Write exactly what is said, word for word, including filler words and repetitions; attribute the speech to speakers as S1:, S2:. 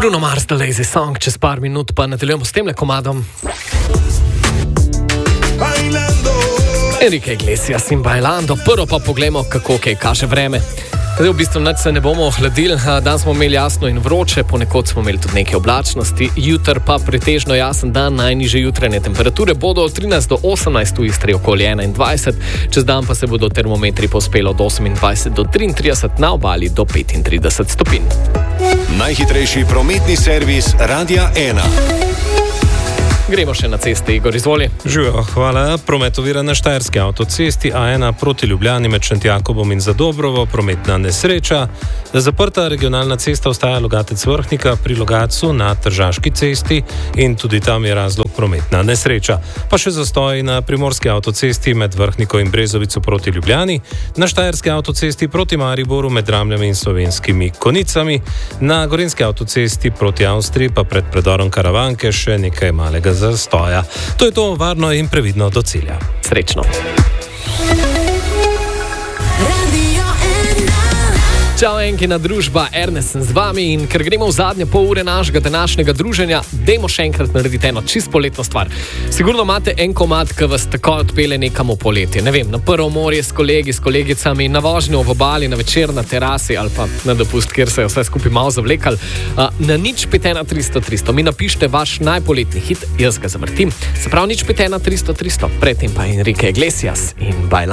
S1: Bruno Mars, The Lazy Song, čez par minut pa nadaljujemo s temle komadom. Enrique Iglesias in Bailando. Prvo pa poglejmo, kako kaj kaže vreme. Zdaj v bistvu nič se ne bomo ohladili, dan smo imeli jasno in vroče, ponekod smo imeli tudi neke oblačnosti, jutr pa pretežno jasen dan, najnižje jutranje temperature bodo od trinajst do osemnajst, v Istri okoli enaindvajset, čez dan pa se bodo termometri povzpeli od osemindvajset do triintrideset, na obali do petintrideset stopinj.
S2: Najhitrejši prometni servis Radia ena.
S1: Gremo še na ceste, Igor, izvoli.
S3: Živijo, hvala. Promet ovira na Štajerski avtocesti A ena proti Ljubljani med Šentjakobom in Zadobrovo, prometna nesreča. Zaprta regionalna cesta ostaja Logatec Vrhnika pri Logatcu na Tržaški cesti in tudi tam je razlog prometna nesreča. Pa še zastoj na Primorski avtocesti med Vrhniko in Brezovico proti Ljubljani, na Štajerski avtocesti proti Mariboru med Dramljami in Slovenskimi Konicami, na Gorenjski avtocesti proti Avstriji pa pred predorom Karavanke še nekaj malega zastoja. To je to, varno in previdno do cilja.
S1: Srečno. Čau, enkina družba, Ernest sem z vami in ker gremo v zadnje pol ure našega današnjega druženja, dajmo še enkrat narediti eno čist poletno stvar. Sigurno imate en komad, ki vas tako odpelje nekam v poletje. Ne vem, na prvo morje s kolegi, s kolegicami, na vožnjo v obali, na večer na terasi ali pa na dopust, kjer se je vse skupaj malo zavlekali. Na nič pet ena tristo tristo mi napišite vaš najpoletni hit, jaz ga zavrtim. Se pravi, nič pet ena tristo tristo, predtem pa Enrique Iglesias in Bailando.